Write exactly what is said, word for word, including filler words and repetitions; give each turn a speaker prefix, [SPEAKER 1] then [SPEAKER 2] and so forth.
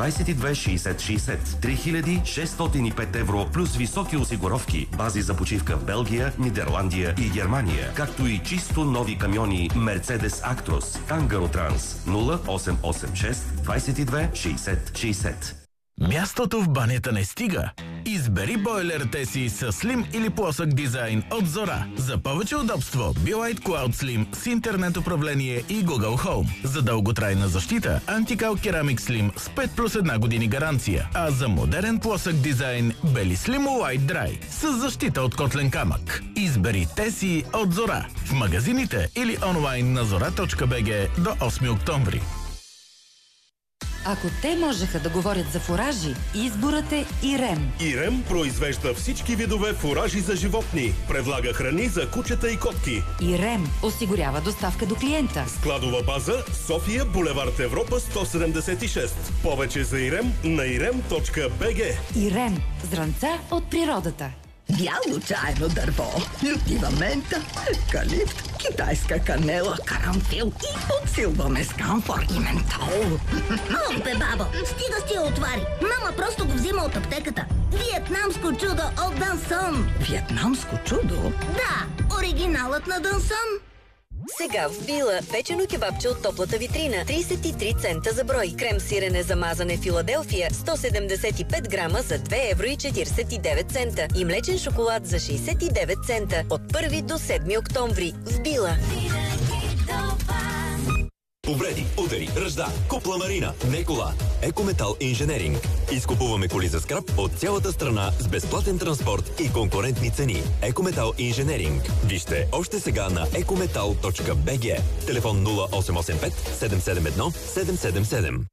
[SPEAKER 1] двадесет и две шейсет шейсет. три хиляди шестстотин и пет евро плюс високи осигуровки, бази за почивка в Белгия, Нидерландия и Германия, както и чисто нови камиони Mercedes Actros, Tangaro Trans нула осем осем шест двадесет и две шейсет шейсет.
[SPEAKER 2] Мястото в банята не стига. Избери бойлерите си с слим или плосък дизайн от Зора. За повече удобство Be-Lite Cloud Slim с интернет управление и Google Home. За дълготрайна защита Anti-Cal Ceramic Slim с пет плюс една години гаранция. А за модерен плосък дизайн Beli Slim Light Dry с защита от котлен камък. Избери те си от Зора в магазините или онлайн на зора точка би джи до осми октомври.
[SPEAKER 3] Ако те можеха да говорят за фуражи, изборът е Ирем.
[SPEAKER 4] Ирем произвежда всички видове фуражи за животни. Предлага храни за кучета и котки.
[SPEAKER 3] Ирем осигурява доставка до клиента.
[SPEAKER 4] Складова база София, булевард Европа сто седемдесет и шест. Повече за Ирем на ирем точка би джи.
[SPEAKER 3] Ирем. Зранца от природата.
[SPEAKER 5] Бяло чайно дърво, лютива мента, евкалипт, китайска канела, карамфил и подсилваме с камфор и ментол.
[SPEAKER 6] О, бе, бабо, стига с тия отвари. Мама просто го взима от аптеката. Виетнамско чудо от Дансон.
[SPEAKER 5] Виетнамско чудо?
[SPEAKER 6] Да, оригиналът на Дансон.
[SPEAKER 7] Сега в Била печено кебабче от топлата витрина тридесет и три цента за брой. Крем сирене за мазане Филаделфия сто седемдесет и пет грама за две евро и четиридесет и девет цента. И млечен шоколад за шейсет и девет цента от първи до седми октомври в Била.
[SPEAKER 8] Повреди, удари, ръжда, купла марина, не кола. Екометал инженеринг. Изкупуваме коли за скрап от цялата страна с безплатен транспорт и конкурентни цени. Екометал инженеринг. Вижте още сега на екометал точка би джи. Телефон нула осем осем пет седем седем едно седем седем седем.